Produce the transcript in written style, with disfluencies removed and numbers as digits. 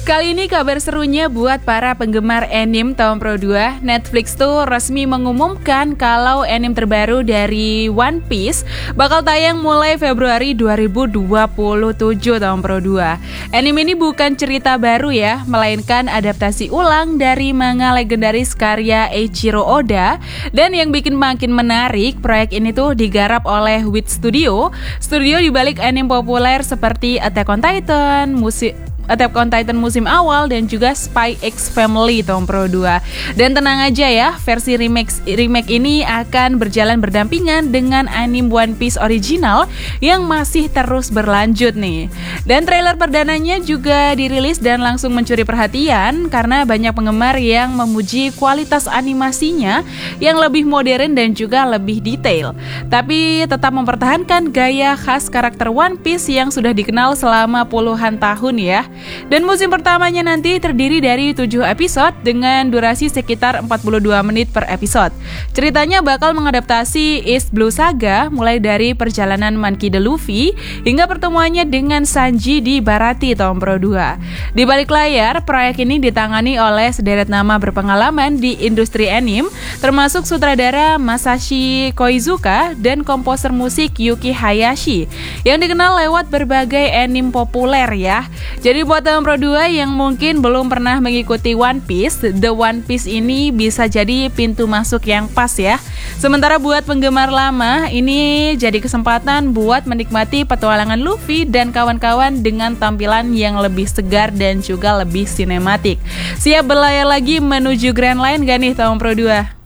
Kali ini kabar serunya buat para penggemar anime tahun Pro 2. Netflix tuh resmi mengumumkan kalau anime terbaru dari One Piece bakal tayang mulai Februari 2027 tahun Pro 2. Anime ini bukan cerita baru ya, melainkan adaptasi ulang dari manga legendaris karya Eiichiro Oda. Dan yang bikin makin menarik, proyek ini tuh digarap oleh Wit Studio dibalik anime populer seperti Attack on Titan musim awal dan juga Spy X Family tahun Pro 2. Dan tenang aja ya, versi remake ini akan berjalan berdampingan dengan anime One Piece original yang masih terus berlanjut nih. Dan trailer perdananya juga dirilis dan langsung mencuri perhatian karena banyak penggemar yang memuji kualitas animasinya yang lebih modern dan juga lebih detail. Tapi tetap mempertahankan gaya khas karakter One Piece yang sudah dikenal selama puluhan tahun ya. Dan musim pertamanya nanti terdiri dari 7 episode dengan durasi sekitar 42 menit per episode. Ceritanya bakal mengadaptasi East Blue Saga mulai dari perjalanan Monkey D. Luffy hingga pertemuannya dengan Sanji di Baratie tahun Pro 2. Di balik layar, proyek ini ditangani oleh sederet nama berpengalaman di industri anime, termasuk sutradara Masashi Koizuka dan komposer musik Yuki Hayashi yang dikenal lewat berbagai anime populer ya. Jadi buat tahun Pro 2 yang mungkin belum pernah mengikuti One Piece, The One Piece ini bisa jadi pintu masuk yang pas ya. Sementara buat penggemar lama, ini jadi kesempatan buat menikmati petualangan Luffy dan kawan-kawan dengan tampilan yang lebih segar dan juga lebih sinematik. Siap berlayar lagi menuju Grand Line gak nih tahun Pro 2?